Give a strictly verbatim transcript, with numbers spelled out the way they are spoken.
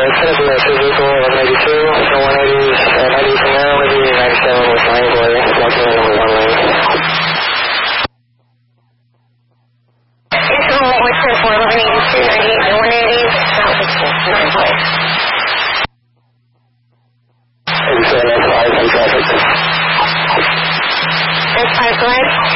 it's going to be a physical eleven eighty-two, so one eighty, uh, ninety from there, maybe ninety-seven with lane for you, walking in over one lane. It's all what's there for eleven eighty-two, ninety-eight, and one eighty, that was nine place. eighty-seven, that's five, in traffic. That's five, go ahead.